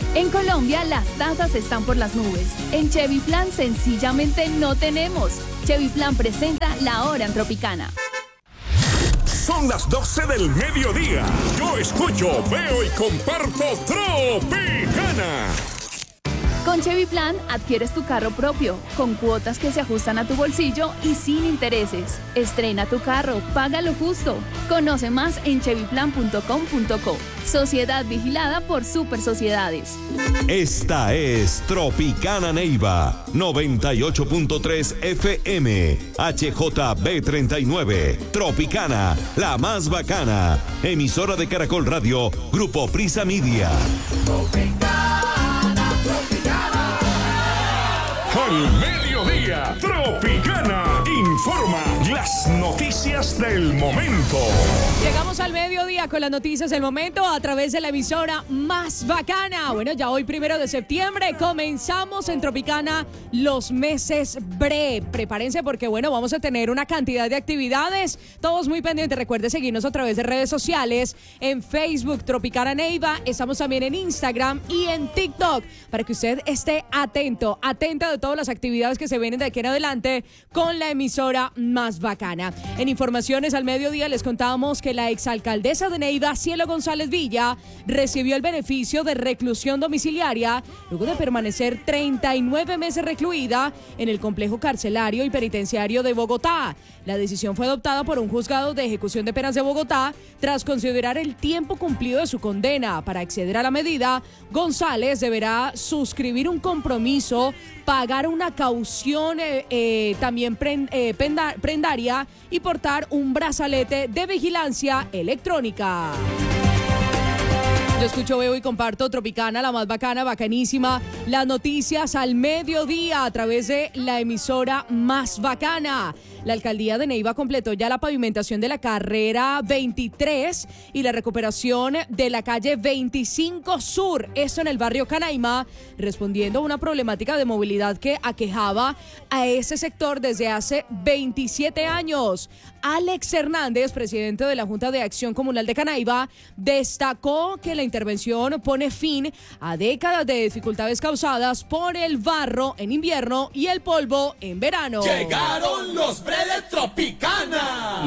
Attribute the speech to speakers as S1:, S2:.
S1: En Colombia las tasas están por las nubes. En Chevy Plan sencillamente no tenemos. Chevy Plan presenta La Hora en Tropicana.
S2: Son las 12 del mediodía. Yo escucho, veo y comparto Tropicana.
S1: Con Chevy Plan adquieres tu carro propio, con cuotas que se ajustan a tu bolsillo y sin intereses. Estrena tu carro, paga lo justo. Conoce más en chevyplan.com.co. Sociedad vigilada por Super Sociedades.
S3: Esta es Tropicana Neiva, 98.3 FM, HJB39. Tropicana, la más bacana. Emisora de Caracol Radio, Grupo Prisa Media.
S2: Al mediodía, Tropicana informa las noticias del momento.
S4: Llegamos al mediodía con las noticias del momento a través de la emisora más bacana. Bueno, ya hoy 1 de septiembre comenzamos en Tropicana los meses bre. Prepárense porque, bueno, vamos a tener una cantidad de actividades. Todos muy pendientes. Recuerde seguirnos a través de redes sociales. En Facebook, Tropicana Neiva. Estamos también en Instagram y en TikTok para que usted esté atenta de todas las actividades que se vienen de aquí en adelante con la emisora más bacana. En informaciones al mediodía les contábamos que la exalcaldesa de Neiva, Cielo González Villa, recibió el beneficio de reclusión domiciliaria luego de permanecer 39 meses recluida en el complejo carcelario y penitenciario de Bogotá. La decisión fue adoptada por un juzgado de ejecución de penas de Bogotá tras considerar el tiempo cumplido de su condena. Para acceder a la medida, González deberá suscribir un compromiso, pagar una caución también prendaria y portar un brazalete de vigilancia electrónica. Yo escucho, veo y comparto Tropicana, la más bacana, bacanísima. Las noticias al mediodía a través de la emisora más bacana. La alcaldía de Neiva completó ya la pavimentación de la carrera 23 y la recuperación de la calle 25 Sur, esto en el barrio Canaima, respondiendo a una problemática de movilidad que aquejaba a ese sector desde hace 27 años. Alex Hernández, presidente de la Junta de Acción Comunal de Canaima, destacó que la intervención pone fin a décadas de dificultades causadas por el barro en invierno y el polvo en verano.
S5: Llegaron los bre de Tropicana.